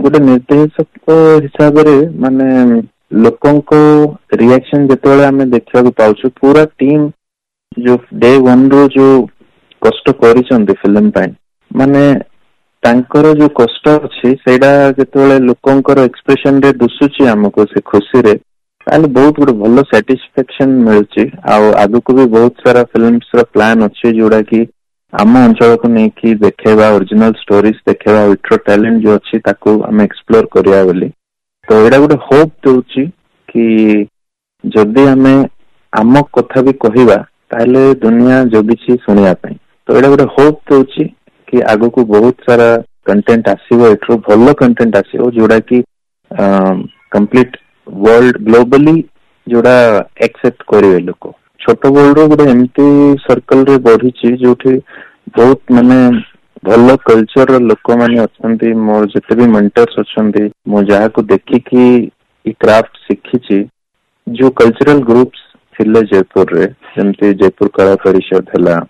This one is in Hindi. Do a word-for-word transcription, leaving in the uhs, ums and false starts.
गोटे निर्देशक हिसाब रे माने लोकों को रिएक्शन जेतेबेले आमे देखा पाउछु पूरा टीम जो डे वन रो जो कष्ट करिसंती फिल्म पाई माने तांकर जो कष्ट अछि सेडा जेतेबेले लोकोंकर एक्सप्रेशन रे दुसुची हमको से खुशी रे ताले बहुत गुड भलो सैटिस्फैक्शन मिलची आ आगु को भी बहुत सारा फिल्म्स रो प्लान अछि जोडा की आम अंचल को नहीं कि देखेबा ओरिजिनल स्टोरीज देखेबा विट्रो टैलेंट जो अछि ताको हम एक्सप्लोर करिया बोली तो एडा गोटे होप दउची कि जदि हमें आम कथा भी कहिबा ताले दुनिया जगिछि सुनिया पई तो एडा गोटे होप दउची कि आगु को बहुत सारा कंटेंट आसीबो एठरो भलो कंटेंट आसीबो जोडा की कंप्लीट वर्ल्ड ग्लोबली जोडा एक्सेप्ट करिवे लोक छोट वर्ल्ड रो गोटे एमती सर्कल रे बढ़िछि जोठी बहुत माने भलो कल्चर लोक माने अछंती मोर जते भी मेंटर्स अछंती मो जहा को देखि कि ई क्राफ्ट सिखिछि जो कल्चरल ग्रुप्स थिले जयपुर रे जेमती जयपुर कला परिषद हला